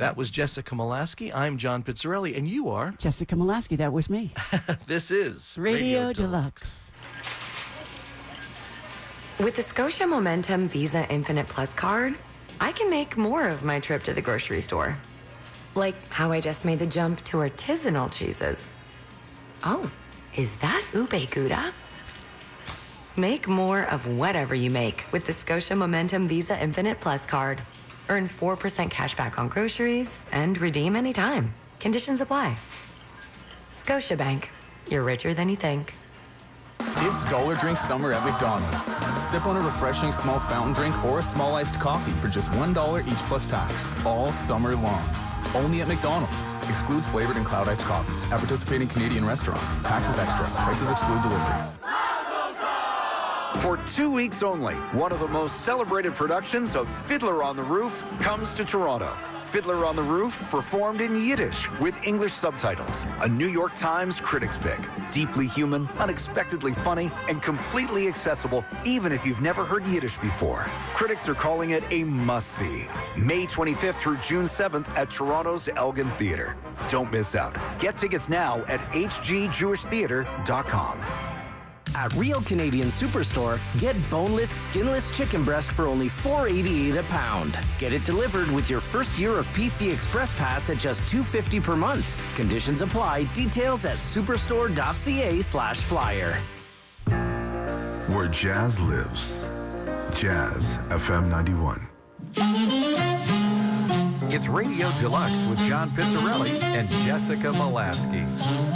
That was Jessica Molaski. I'm John Pizzarelli, and you are? Jessica Molaski, that was me. This is Radio Deluxe. With the Scotia Momentum Visa Infinite Plus card, I can make more of my trip to the grocery store. Like how I just made the jump to artisanal cheeses. Oh, is that ube gouda? Make more of whatever you make with the Scotia Momentum Visa Infinite Plus card. Earn 4% cash back on groceries and redeem anytime. Conditions apply. Scotiabank. You're richer than you think. It's Dollar Drink Summer at McDonald's. Sip on a refreshing small fountain drink or a small iced coffee for just $1 each plus tax, all summer long. Only at McDonald's. Excludes flavored and cloud iced coffees at participating Canadian restaurants. Taxes extra. Prices exclude delivery. For 2 weeks only, one of the most celebrated productions of Fiddler on the Roof comes to Toronto. Fiddler on the Roof, performed in Yiddish with English subtitles. A New York Times critics pick. Deeply human, unexpectedly funny, and completely accessible, even if you've never heard Yiddish before. Critics are calling it a must-see. May 25th through June 7th at Toronto's Elgin Theatre. Don't miss out. Get tickets now at hgjewishtheatre.com. At Real Canadian Superstore, get boneless, skinless chicken breast for only $4.88 a pound. Get it delivered with your first year of PC Express Pass at just $2.50 per month. Conditions apply. Details at superstore.ca/flyer. Where jazz lives. Jazz FM 91. It's Radio Deluxe with John Pizzarelli and Jessica Molaski.